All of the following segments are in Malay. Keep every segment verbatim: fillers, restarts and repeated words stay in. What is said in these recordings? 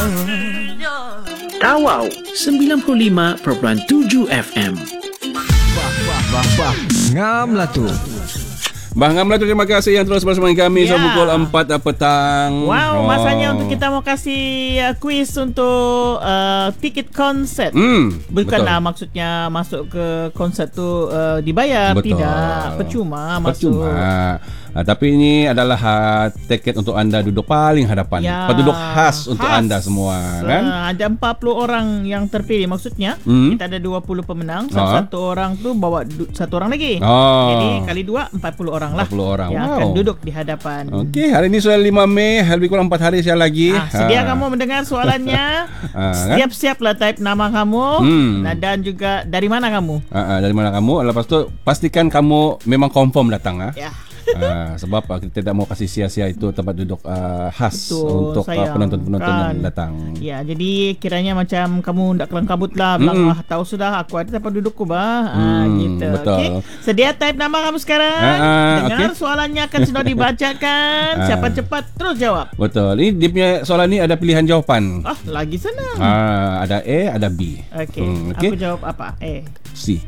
Tawau sembilan puluh lima perpuluhan tujuh F M. Bah, bah, bah, bah. Ngam lah tu. Bang Amla, terima kasih yang terus bersama kami Ya. sampai pukul empat petang. Wow, masanya untuk kita mau kasih uh, quiz untuk uh, tiket konsert. Hmm, Bukanlah maksudnya masuk ke konsert tu uh, dibayar, Betul. tidak, percuma masuk. Percuma. Uh, tapi ini adalah uh, tiket untuk anda duduk paling hadapan. Ya, Penduduk khas untuk khas. anda semua, kan? Uh, ada empat puluh orang yang terpilih. Maksudnya Hmm. kita ada dua puluh pemenang. Ah. Satu orang tu bawa du- satu orang lagi. Oh. Jadi kali dua empat puluh orang lah empat puluh orang. yang Wow. akan duduk di hadapan. Okey, hari ini sudah lima Mei, lebih kurang empat hari saya lagi. Ah, sedia Ah. kamu mendengar soalannya. Ah, kan? Siap-siaplah type nama kamu. Hmm. Nah, dan juga dari mana kamu. Ah, ah, dari mana kamu? Lepas tu pastikan kamu memang confirm datang, ah. Ya. Ah, sebab uh, kita tidak mau kasih sia-sia itu tempat duduk uh, khas Betul, untuk uh, sayang, penonton-penonton kan. yang datang. Ya, jadi kiranya macam kamu tak kelang kabut lah bilang, Mm-mm. wah tahu sudah aku ada tempat dudukku bah. Hmm, Ah, gitu. betul. Okey. Sedia type nama kamu sekarang. Ah, ah, Dengar okey. soalannya akan sudah dibacakan. Ah. Siapa cepat terus jawab. Betul. Ini dia punya soalan ni ada pilihan jawapan. Ah, lagi senang. Ah, ada A, ada B. Okey. Hmm, Aku jawab apa? Eh, C.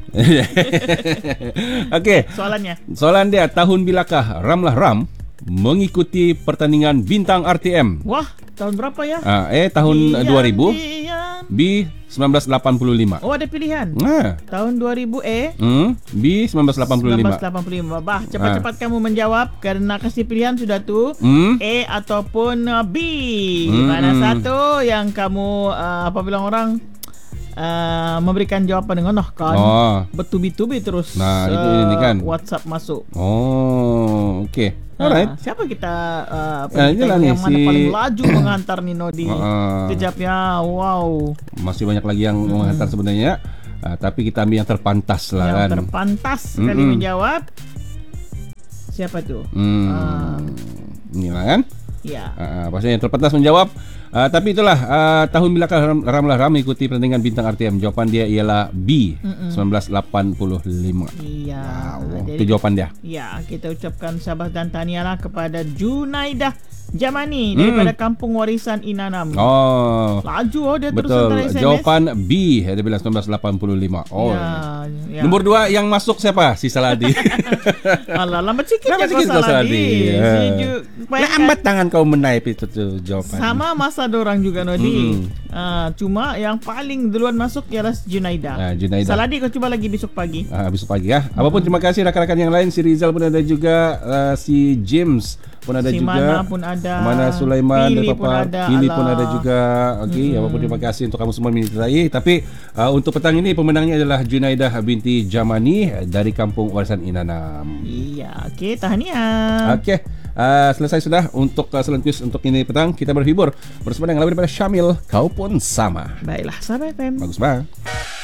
Okey. soalannya. Soalan dia, tahun bilakah Ramlah Ram mengikuti pertandingan bintang R T M? Wah, tahun berapa ya? Ah, A tahun Dian, dua ribu, Dian. B sembilan belas lapan puluh lima. Oh, ada pilihan. Ah. Tahun dua ribu eh Hmm, B sembilan belas lapan puluh lima. seribu sembilan ratus lapan puluh lima. Bah, cepat-cepat kamu menjawab kerana kasih pilihan sudah tu. Hmm. A ataupun uh, B. Hmm. Mana satu yang kamu uh, apa bilang orang uh, memberikan jawapan dengan oh kan Oh. bertubi-tubi terus. Nah, itu ini kan. WhatsApp masuk. Oh, okey. Alright. Ah, siapa kita uh, Ah, inilah ni, yang mana si- paling laju menghantar Nino di Ah. kejapnya. Wow. Masih banyak lagi yang Hmm. menghantar sebenarnya. Ah, tapi kita ambil yang terpantas lah, Yang kan. terpantas sekali Mm-mm. menjawab. Siapa tu? Hmm. Ah. Inilah kan. Ya. Uh, pastinya yang terpantas menjawab. Uh, tapi itulah uh, tahun bilakah Ram- Ramlah Ram mengikuti pertandingan bintang R T M? Jawapan dia ialah B, Mm-mm. sembilan belas lapan puluh lima. Iya. Wow, Jadi- itu jawapan dia. Ya, kita ucapkan sabar dan tahniahlah kepada Junaidah Jamani Hmm. daripada Kampung Warisan Inanam. Oh, Laju oh dia terus betul. hantar S M S. Jawapan B, dia bilang sembilan belas lapan puluh lima. Oh. Ya, ya. Nombor dua yang masuk siapa? Si Saladi. Alah, lambat sikit Lambat je sikit kau kau salah Saladi. di. Ya. Si Ju- bayangkan, Lambat tangan kau menaip itu tu jawapan. sama masa dorang juga Nodi. Mm-mm. Ah, cuma yang paling duluan masuk ialah Junaidah. Ah, Junaidah. Saladi kau cuba lagi besok pagi. Ah, besok pagi ya. Apapun terima kasih rakan-rakan yang lain. Si Rizal pun ada juga, uh, si James pun ada Si juga. Mana pun ada. Mana Sulaiman Pili dan pun Papa ada, Pili alah. pun ada juga. Okey, Hmm. apapun terima kasih untuk kamu semua menyertai. Tapi uh, untuk petang ini pemenangnya adalah Junaidah binti Jamani dari Kampung Warisan Inanam. Iya, okey, tahniah. Okey. Uh, selesai sudah untuk uh, Selen Quiz untuk ini petang. Kita berhibur bersama dengan lagu daripada Syamil, Kau Pun Sama. Baiklah, sahabat F M. Bagus banget.